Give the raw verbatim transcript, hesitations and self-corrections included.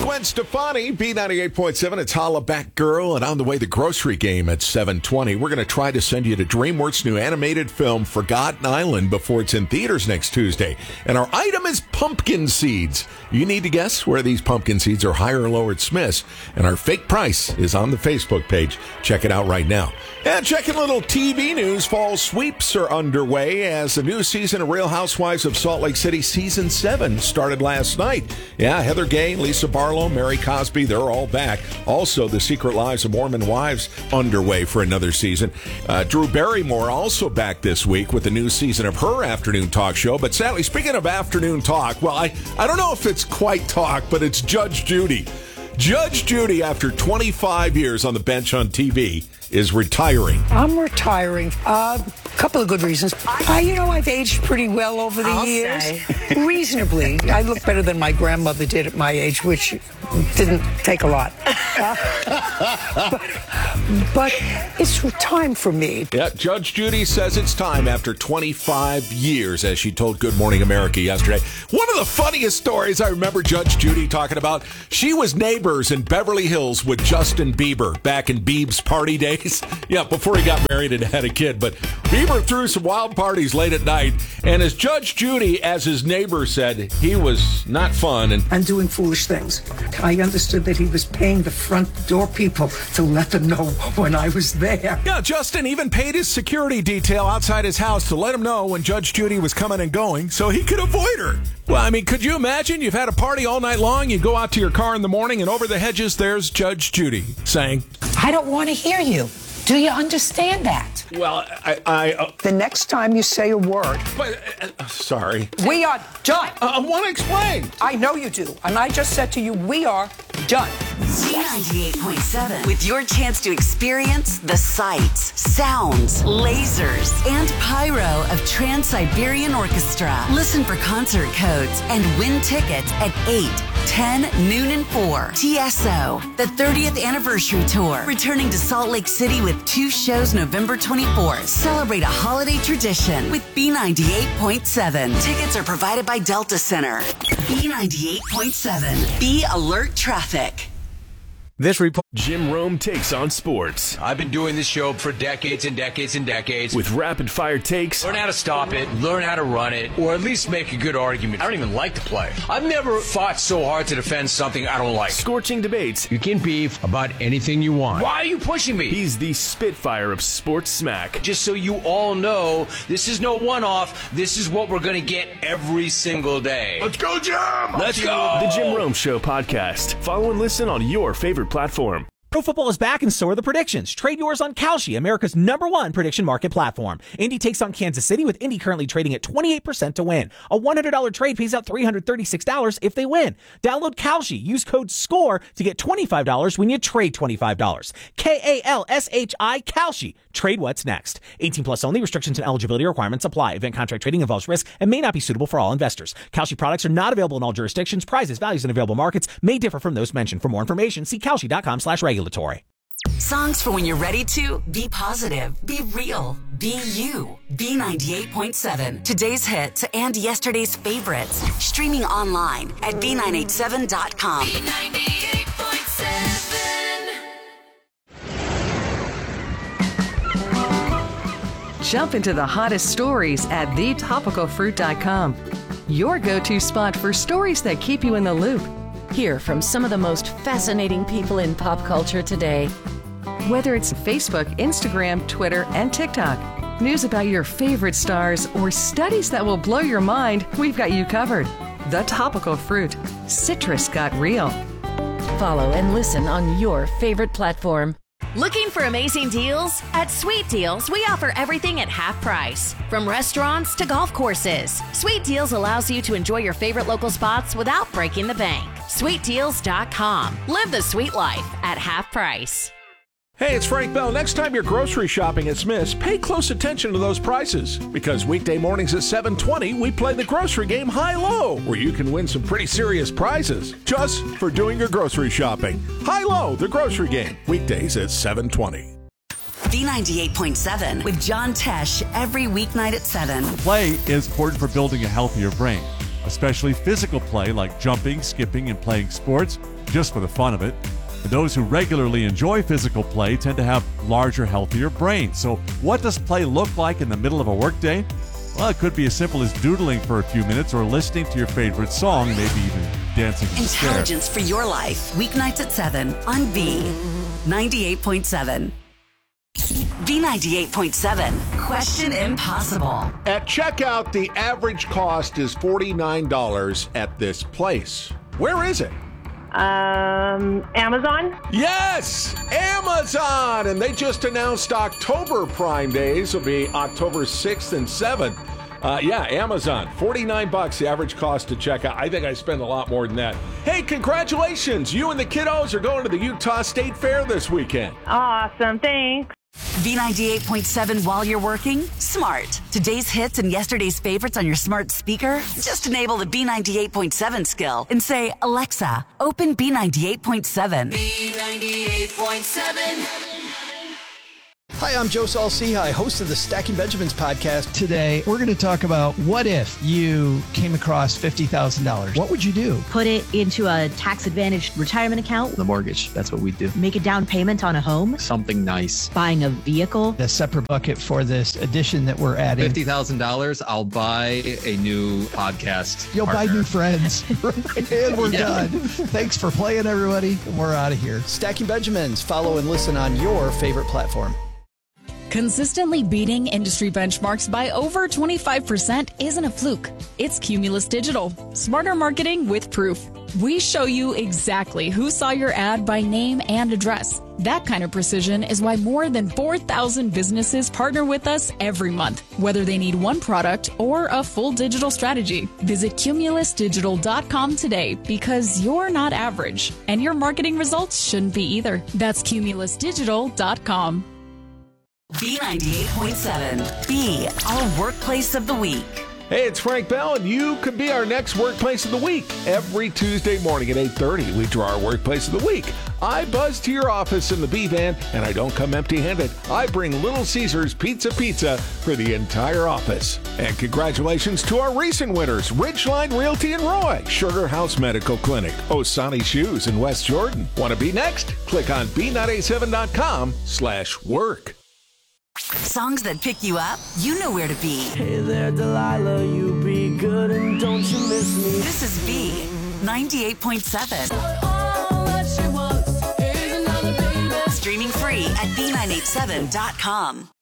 Gwen Stefani, B ninety-eight point seven. It's Holla Back Girl, and on the way, the grocery game at seven twenty. We're going to try to send you to DreamWorks' new animated film, Forgotten Island, before it's in theaters next Tuesday. And our item is pumpkin seeds. You need to guess where these pumpkin seeds are higher or lower at Smith's. And our fake price is on the Facebook page. Check it out right now. And checking a little T V news. Fall sweeps are underway as the new season of Real Housewives of Salt Lake City Season seven started last night. Yeah, Heather Gay, Lisa Barlow, Mary Cosby, they're all back. Also, The Secret Lives of Mormon Wives underway for another season. Uh, Drew Barrymore also back this week with the new season of her afternoon talk show. But sadly, speaking of afternoon talk, well, I, I don't know if it's quite talk, but it's Judge Judy. Judge Judy, after twenty-five years on the bench on T V, is retiring. I'm retiring. A uh, couple of good reasons. I, you know, I've aged pretty well over the I'll years. Say. Reasonably. I look better than my grandmother did at my age, which didn't take a lot. Uh, but, but it's time for me. Yeah, Judge Judy says it's time after twenty-five years, as she told Good Morning America yesterday. One of the funniest stories I remember Judge Judy talking about, she was neighbors in Beverly Hills with Justin Bieber back in Bieb's party days. Yeah, before he got married and had a kid. But Bieber threw some wild parties late at night. And as Judge Judy, as his neighbor said, he was not fun. And, and doing foolish things. I understood that he was paying the front door people to let them know when I was there. Yeah, Justin even paid his security detail outside his house to let him know when Judge Judy was coming and going so he could avoid her. Well, I mean, could you imagine? You've had a party all night long, you go out to your car in the morning, and over the hedges, there's Judge Judy saying, I don't want to hear you. Do you understand that? Well, I... I uh, the next time you say a word... But, uh, sorry. We are done. Uh, I want to explain. I know you do. And I just said to you, we are done. B ninety-eight point seven. With your chance to experience the sights, sounds, lasers, and pyro of Trans-Siberian Orchestra. Listen for concert codes and win tickets at eight, ten, noon, and four. T S O, the thirtieth anniversary tour. Returning to Salt Lake City with two shows November twenty-fourth. Celebrate a holiday tradition with B ninety-eight point seven. Tickets are provided by Delta Center. B ninety-eight point seven. Be alert traffic. This report. Jim Rome takes on sports. I've been doing this show for decades and decades and decades. With rapid-fire takes. Learn how to stop it, learn how to run it, or at least make a good argument. I don't even like the play. I've never fought so hard to defend something I don't like. Scorching debates. You can beef about anything you want. Why are you pushing me? He's the Spitfire of sports smack. Just so you all know, this is no one-off. This is what we're going to get every single day. Let's go, Jim! Let's go! The Jim Rome Show podcast. Follow and listen on your favorite platform. Pro football is back and so are the predictions. Trade yours on Kalshi, America's number one prediction market platform. Indy takes on Kansas City with Indy currently trading at twenty-eight percent to win. A one hundred dollars trade pays out three hundred thirty-six dollars if they win. Download Kalshi. Use code SCORE to get twenty-five dollars when you trade twenty-five dollars. K A L S H I, Kalshi. Trade what's next. eighteen plus only. Restrictions and eligibility requirements apply. Event contract trading involves risk and may not be suitable for all investors. Kalshi products are not available in all jurisdictions. Prices, values, and available markets may differ from those mentioned. For more information, see Kalshi.com slash regulatory. Songs for when you're ready to be positive, be real, be you. B ninety-eight point seven. Today's hits and yesterday's favorites. Streaming online at B nine eighty-seven dot com. B ninety-eight point seven. Jump into the hottest stories at the topical fruit dot com. Your go-to spot for stories that keep you in the loop. Hear from some of the most fascinating people in pop culture today. Whether it's Facebook, Instagram, Twitter, and TikTok, news about your favorite stars, or studies that will blow your mind, we've got you covered. The Topical Fruit. Citrus got real. Follow and listen on your favorite platform. Looking for amazing deals? At Sweet Deals, we offer everything at half price. From restaurants to golf courses, Sweet Deals allows you to enjoy your favorite local spots without breaking the bank. sweet deals dot com. Live the sweet life at half price. Hey, it's Frank Bell. Next time you're grocery shopping at Smith's, pay close attention to those prices. Because weekday mornings at seven twenty, we play the grocery game High-Low, where you can win some pretty serious prizes just for doing your grocery shopping. High-Low, the grocery game. Weekdays at seven twenty. B ninety-eight point seven with John Tesh every weeknight at seven. Play is important for building a healthier brain. A especially physical play like jumping, skipping, and playing sports, just for the fun of it. And those who regularly enjoy physical play tend to have larger, healthier brains. So what does play look like in the middle of a workday? Well, it could be as simple as doodling for a few minutes or listening to your favorite song, maybe even dancing to Intelligence for your life. Weeknights at seven on B ninety-eight point seven. B ninety-eight point seven. Question Impossible. At checkout, the average cost is forty-nine dollars at this place. Where is it? Um, Amazon? Yes! Amazon! And they just announced October Prime Days will be October sixth and seventh. Uh, yeah, Amazon. forty-nine bucks, the average cost to check out. I think I spend a lot more than that. Hey, congratulations! You and the kiddos are going to the Utah State Fair this weekend. Awesome, thanks. B ninety-eight point seven while you're working? Smart. Today's hits and yesterday's favorites on your smart speaker? Just enable the B ninety-eight point seven skill and say, Alexa, open B ninety-eight point seven. B ninety-eight point seven. Hi, I'm Joe Saul-Sehy, host of the Stacking Benjamins podcast. Today, we're going to talk about what if you came across fifty thousand dollars. What would you do? Put it into a tax-advantaged retirement account. The mortgage, that's what we do. Make a down payment on a home. Something nice. Buying a vehicle. A separate bucket for this addition that we're adding. fifty thousand dollars, I'll buy a new podcast You'll partner. buy new friends. And we're yeah. done. Thanks for playing, everybody. We're out of here. Stacking Benjamins. Follow and listen on your favorite platform. Consistently beating industry benchmarks by over twenty-five percent isn't a fluke. It's Cumulus Digital. Smarter marketing with proof. We show you exactly who saw your ad by name and address. That kind of precision is why more than four thousand businesses partner with us every month, whether they need one product or a full digital strategy. Visit cumulus digital dot com today because you're not average, and your marketing results shouldn't be either. That's cumulus digital dot com. B ninety-eight point seven. B, our workplace of the week. Hey, it's Frank Bell, and you could be our next Workplace of the Week. Every Tuesday morning at eight thirty, we draw our Workplace of the Week. I buzz to your office in the B-Van, and I don't come empty-handed. I bring Little Caesars Pizza Pizza for the entire office. And congratulations to our recent winners, Ridgeline Realty in Roy, Sugar House Medical Clinic, Osani Shoes in West Jordan. Want to be next? Click on B nine eight seven dot com slash work. Songs that pick you up, you know where to be. Hey there, Delilah, you be good and don't you miss me. This is B ninety-eight point seven. Streaming free at B nine eight seven dot com.